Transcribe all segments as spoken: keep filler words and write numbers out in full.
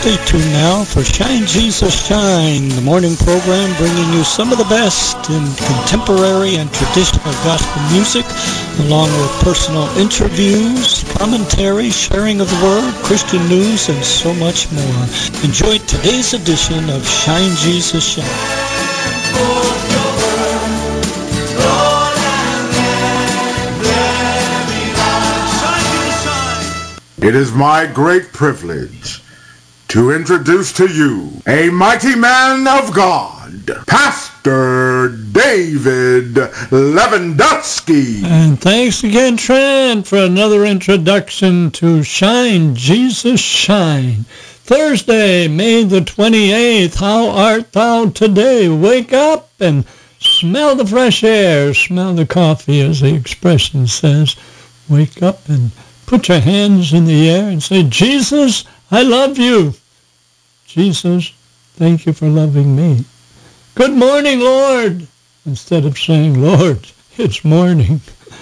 Stay tuned now for Shine Jesus Shine, the morning program bringing you some of the best in contemporary and traditional gospel music, along with personal interviews, commentary, sharing of the Word, Christian news, and so much more. Enjoy today's edition of Shine Jesus Shine. It is my great privilege to introduce to you a mighty man of God, Pastor David Lewandowski. And thanks again, Trent, for another introduction to Shine Jesus Shine. Thursday, May the twenty-eighth, how art thou today? Wake up and smell the fresh air, smell the coffee, as the expression says. Wake up and put your hands in the air and say, Jesus, I love you. Jesus, thank you for loving me. Good morning, Lord. Instead of saying, Lord, it's morning.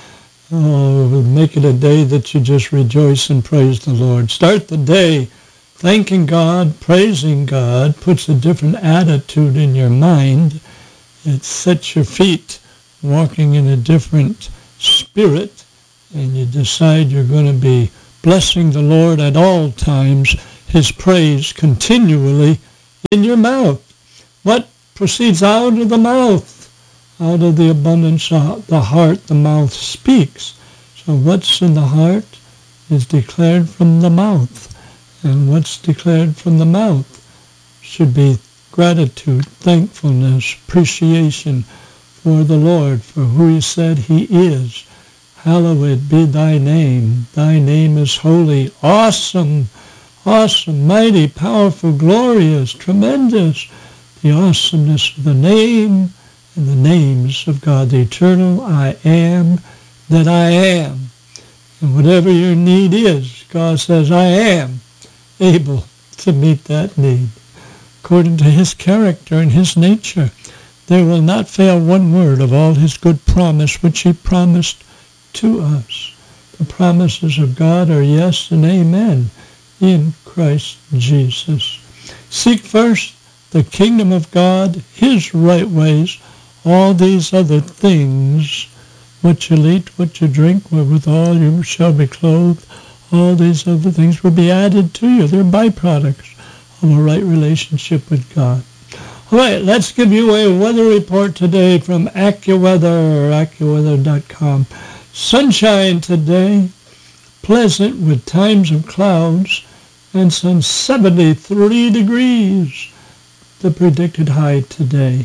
Oh, make it a day that you just rejoice and praise the Lord. Start the day thanking God, praising God, puts a different attitude in your mind. It sets your feet walking in a different spirit, and you decide you're going to be blessing the Lord at all times, his praise continually in your mouth. What proceeds out of the mouth? Out of the abundance of the heart, the mouth speaks. So what's in the heart is declared from the mouth. And what's declared from the mouth should be gratitude, thankfulness, appreciation for the Lord, for who he said he is. Hallowed be thy name. Thy name is holy, awesome, awesome, mighty, powerful, glorious, tremendous. The awesomeness of the name and the names of God, the eternal I am that I am. And whatever your need is, God says, I am able to meet that need. According to his character and his nature, there will not fail one word of all his good promise which he promised to us. The promises of God are yes and amen in Christ Jesus. Seek first the kingdom of God, his right ways, all these other things, what you eat, what you drink, wherewithal you shall be clothed, all these other things will be added to you. They're byproducts of a right relationship with God. All right, let's give you a weather report today from AccuWeather, AccuWeather dot com. Sunshine today, pleasant with times of clouds, and some seventy-three degrees, the predicted high today.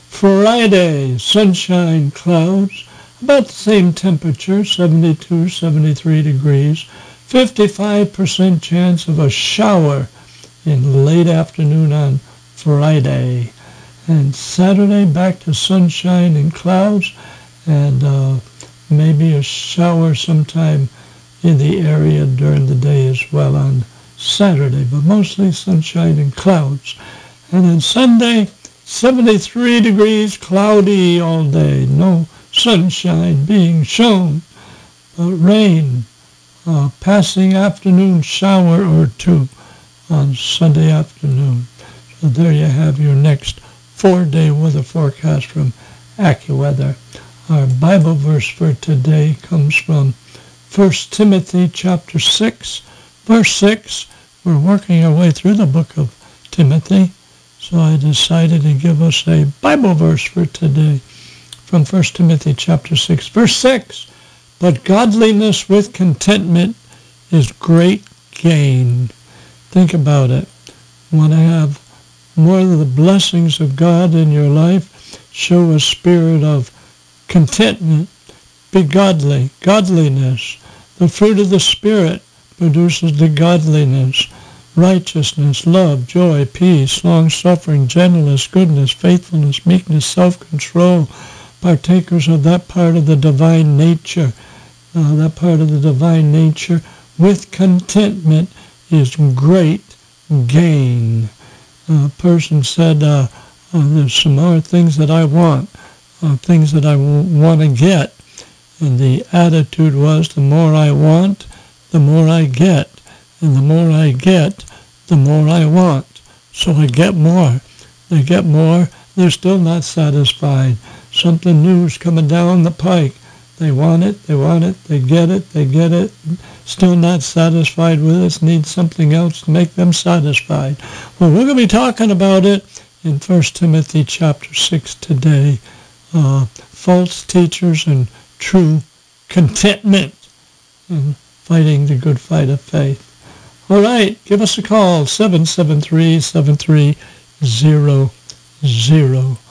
Friday, sunshine, clouds, about the same temperature, seventy-two, seventy-three degrees, fifty-five percent chance of a shower in late afternoon on Friday. And Saturday, back to sunshine and clouds, and uh, maybe a shower sometime in the area during the day as well on Saturday, but mostly sunshine and clouds. And then Sunday, seventy-three degrees, cloudy all day, no sunshine being shown, but rain, uh, passing afternoon shower or two on Sunday afternoon. So there you have your next four-day weather forecast from AccuWeather. Our Bible verse for today comes from First Timothy chapter six, verse six. We're working our way through the book of Timothy, so I decided to give us a Bible verse for today from First Timothy chapter six, verse six. But godliness with contentment is great gain. Think about it. Want to have more of the blessings of God in your life? Show a spirit of contentment. Be godly. Godliness. The fruit of the Spirit produces the godliness. Righteousness, love, joy, peace, long-suffering, gentleness, goodness, faithfulness, meekness, self-control. Partakers of that part of the divine nature. Uh, that part of the divine nature with contentment is great gain. A person said, uh, uh, there's some more things that I want, uh, things that I w- want to get. And the attitude was, the more I want, the more I get. And the more I get, the more I want. So I get more. They get more. They're still not satisfied. Something new's coming down the pike. They want it, they want it, they get it, they get it. Still not satisfied with it. Need something else to make them satisfied. Well, we're going to be talking about it in First Timothy chapter six today. Uh, false teachers and true contentment in fighting the good fight of faith. All right, give us a call, seven seven three, seven three zero zero.